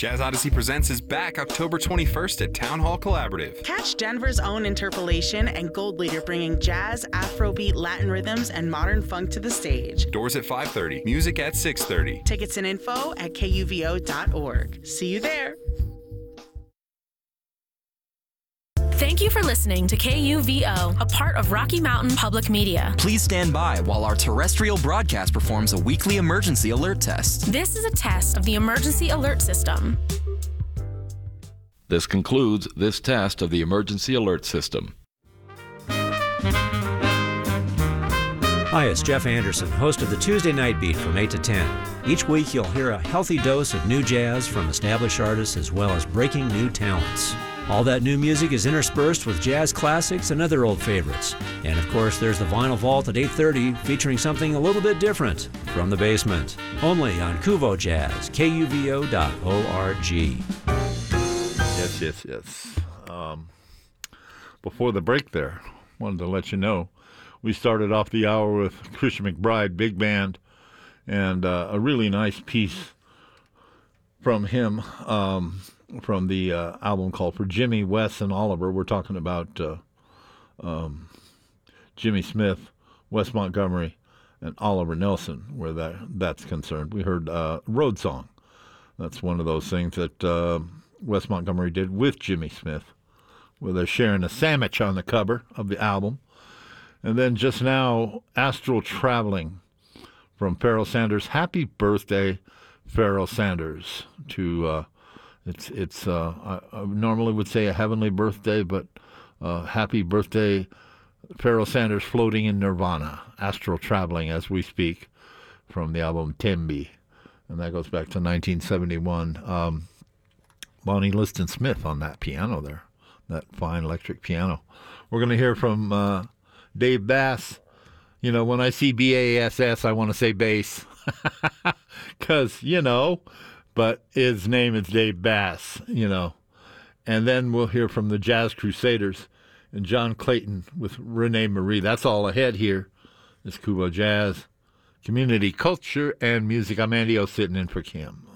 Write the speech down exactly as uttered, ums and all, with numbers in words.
Jazz Odyssey Presents is back October twenty-first at Town Hall Collaborative. Catch Denver's own Interpolation and Gold Leader bringing jazz, Afrobeat, Latin rhythms, and modern funk to the stage. Doors at five thirty, music at six thirty. Tickets and info at K U V O dot org. See you there. Thank you for listening to K U V O, a part of Rocky Mountain Public Media. Please stand by while our terrestrial broadcast performs a weekly emergency alert test. This is a test of the emergency alert system. This concludes this test of the emergency alert system. Hi, it's Jeff Anderson, host of the Tuesday Night Beat from eight to ten. Each week you'll hear a healthy dose of new jazz from established artists as well as breaking new talents. All that new music is interspersed with jazz classics and other old favorites. And of course, there's the Vinyl Vault at eight thirty featuring something a little bit different from the basement. Only on Kuvo Jazz, K U V O dot org. Yes, yes, yes. Um, before the break there, wanted to let you know, we started off the hour with Christian McBride, big band, and uh, a really nice piece from him. Um, from the uh, album called For Jimmy, Wes, and Oliver. We're talking about uh, um, Jimmy Smith, Wes Montgomery, and Oliver Nelson, where that that's concerned. We heard uh, Road Song. That's one of those things that uh, Wes Montgomery did with Jimmy Smith, where they're sharing a sandwich on the cover of the album. And then just now, Astral Traveling from Pharoah Sanders. Happy birthday, Pharoah Sanders, to... Uh, It's it's. Uh, I, I normally would say a heavenly birthday, but uh, happy birthday, Pharoah Sanders, floating in nirvana, astral traveling as we speak, from the album Tembi, and that goes back to nineteen seventy-one. Um, Bonnie Liston Smith on that piano there, that fine electric piano. We're going to hear from uh, Dave Bass. You know, when I see B A S S, I want to say bass, because you know. But his name is Dave Bass, you know. And then we'll hear from the Jazz Crusaders and John Clayton with Renee Marie. That's all ahead here. It's Kuvo Jazz, community culture and music. I'm Andy O sitting in for Kim.